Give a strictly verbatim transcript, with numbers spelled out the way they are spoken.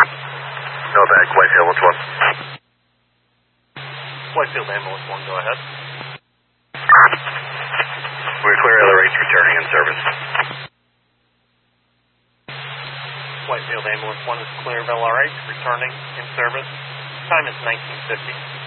Novak, Whitefield, what's one? Whitefield Ambulance one, go ahead. We're clear L R H returning in service. Whitefield Ambulance one is clear of L R H, returning in service. Time is nineteen fifty.